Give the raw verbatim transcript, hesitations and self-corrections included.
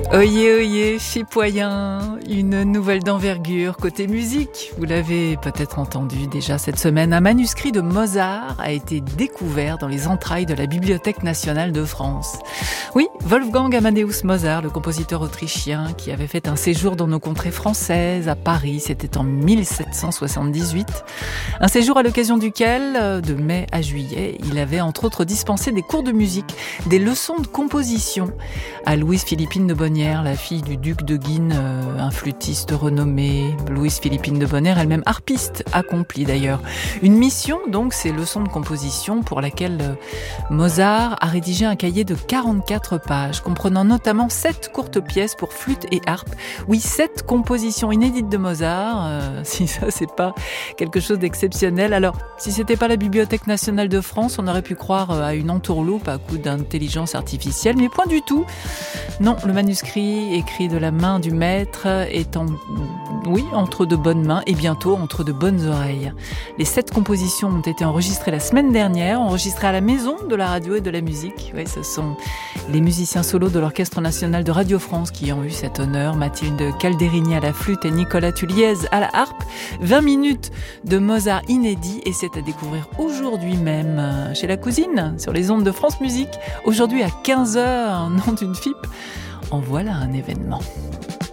Oyez, oyez, Chipoyen, une nouvelle d'envergure côté musique. Vous l'avez peut-être entendu déjà cette semaine, un manuscrit de Mozart a été découvert dans les entrailles de la Bibliothèque nationale de France. Oui, Wolfgang Amadeus Mozart, le compositeur autrichien qui avait fait un séjour dans nos contrées françaises, à Paris, c'était en mille sept cent soixante-dix-huit. Un séjour à l'occasion duquel, de mai à juillet, il avait entre autres dispensé des cours de musique, des leçons de composition à Louise-Philippine de Bonnières, la fille du duc de Guine, euh, un flûtiste renommé. Louise-Philippine de Bonnières, elle-même harpiste accomplie d'ailleurs. Une mission, donc, ces leçons de composition pour laquelle euh, Mozart a rédigé un cahier de quarante-quatre pages, comprenant notamment sept courtes pièces pour flûte et harpe. Oui, sept compositions inédites de Mozart, euh, si ça c'est pas quelque chose d'exceptionnel. Alors, si c'était pas la Bibliothèque nationale de France, on aurait pu croire à une entourloupe à coup d'intelligence artificielle, mais point du tout. Non, le manuscrit écrit de la main du maître est en, oui, entre de bonnes mains et bientôt entre de bonnes oreilles. Les sept compositions ont été enregistrées la semaine dernière, enregistrées à la Maison de la radio et de la musique. Oui, ce sont les musiciens solos de l'Orchestre national de Radio France qui ont eu cet honneur. Mathilde Calderini à la flûte et Nicolas Tulliez à la harpe. vingt minutes de Mozart inédit et c'est à découvrir aujourd'hui même chez la cousine, sur les ondes de France Musique. Aujourd'hui à quinze heures, nom d'une fipe. En voilà un événement.